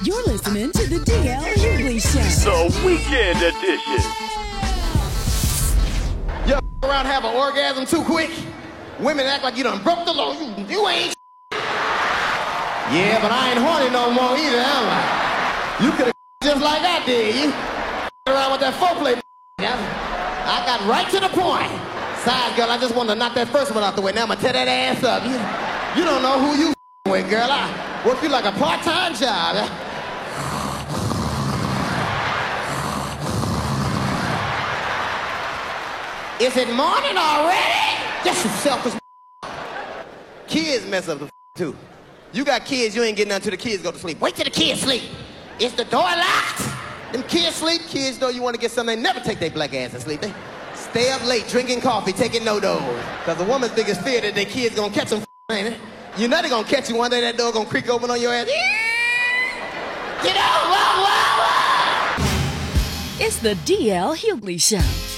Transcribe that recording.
You're listening to the DL Hughley Show. The weekend edition. You around have an orgasm too quick? Women act like you done broke the law. You ain't. Yeah, but I ain't horny no more either, am I? You could've just like I did. You around with that foreplay. I got right to the point. Side girl, I just wanted to knock that first one out the way. Now I'ma tear that ass up. You don't know who you with, girl. I work you like a part-time job. Is it morning already? Yes, you selfish. Kids mess up the too. You got kids, you ain't getting nothing till the kids go to sleep. Wait till the kids sleep. Is the door locked? Them kids sleep. Kids know you want to get something. They never take their black ass to sleep. They stay up late drinking coffee, taking no-dos. Because the woman's biggest fear that their kids gonna catch them, ain't it? You know they gonna catch you one day, that door gonna creak open on your ass. Get out! Whoa, whoa, whoa! It's the DL Hughley Show.